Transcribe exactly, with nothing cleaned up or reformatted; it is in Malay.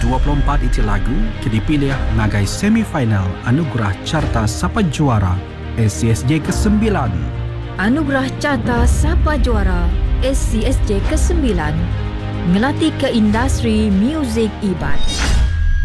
dua puluh empat itu lagu ke dipilih ngagai semifinal Anugerah Carta Sapa Juara S C S J kesembilan. Anugerah Carta Sapa Juara S C S J kesembilan ngelatih ke industri muzik Iban.